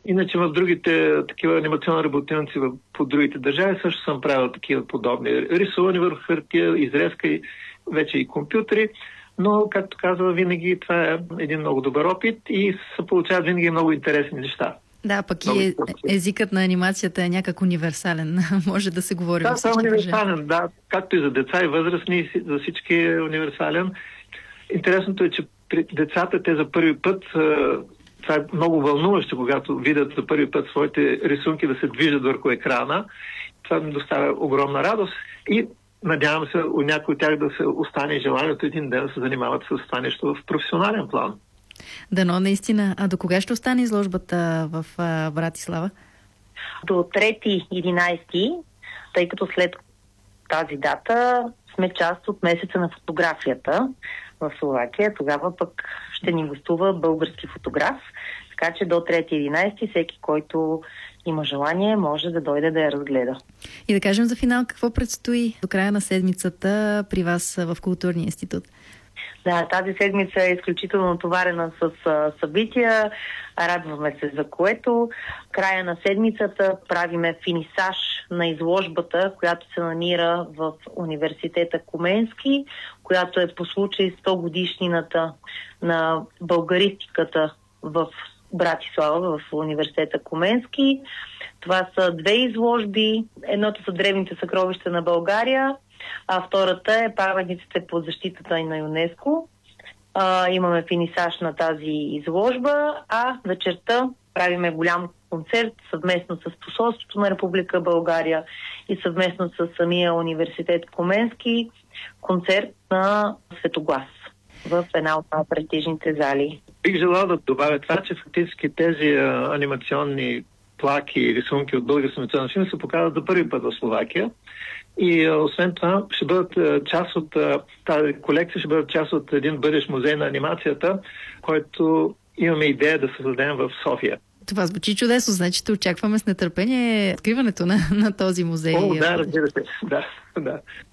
Иначе в другите такива анимационни работилници по другите държави също съм правил такива подобни. Рисувани върху хартия, изрезка и вече и компютри, но, както казва, винаги това е един много добър опит и се получават винаги много интересни неща. Да, пък и езикът на анимацията е някак универсален. Може да се говори във всички държави. Да, универсален, да. Както и за деца и възрастни, за всички е универсален. Интересното е, че при децата те за първи път, това е много вълнуващо, когато видят за първи път своите рисунки да се движат върху екрана. Това ми доставя огромна радост и надявам се у някои от тях да се остане желанието един ден да се занимават с това нещо в професионален план. Дано, наистина. А до кога ще остане изложбата в Братислава? До 3-11, тъй като след тази дата сме част от месеца на фотографията в Словакия. Тогава пък ще ни гостува български фотограф. Така че до 3-11 всеки, който има желание, може да дойде да я разгледа. И да кажем за финал, какво предстои до края на седмицата при вас в Културния институт? Да, тази седмица е изключително натоварена с събития. Радваме се за което. Края на седмицата правиме финисаж на изложбата, която се намира в университета Коменски, която е по случай 100 годишнината на българистиката в Братислава, в университета Коменски. Това са две изложби. Едното са древните съкровища на България, а втората е паметниците под защитата и на ЮНЕСКО. Имаме финисаж на тази изложба, а вечерта правиме голям концерт съвместно с посолството на Република България и съвместно с самия университет Коменски, концерт на Светоглас в една от престижните зали. Бих желал да добавя това, че фактически тези анимационни плаки и рисунки от български анимационен филм се показват за първи път в Словакия. И освен това ще бъдат част от тази колекция, ще бъдат част от един бъдещ музей на анимацията, който имаме идея да създадем в София. Това звучи чудесно, значи ще очакваме с нетърпение откриването на този музей. Да, разбира се. Да.